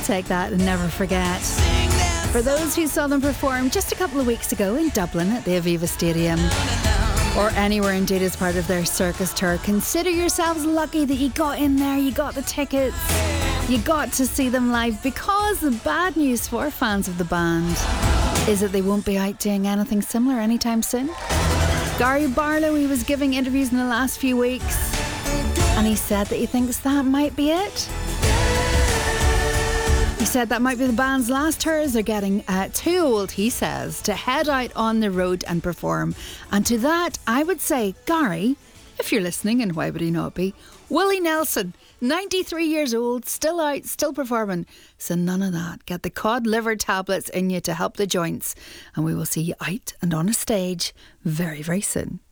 take that and never forget. For those who saw them perform just a couple of weeks ago in Dublin at the Aviva Stadium, or anywhere indeed as part of their circus tour, consider yourselves lucky that you got in there, you got the tickets, you got to see them live, because the bad news for fans of the band is that they won't be out doing anything similar anytime soon. Gary Barlow, he was giving interviews in the last few weeks, and he said that he thinks that might be it. He said that might be the band's last tours. They're getting too old, he says, to head out on the road and perform. And to that, I would say, Gary, if you're listening, and why would he not be, Willie Nelson, 93 years old, still out, still performing. So none of that. Get the cod liver tablets in you to help the joints. And we will see you out and on a stage very, very soon.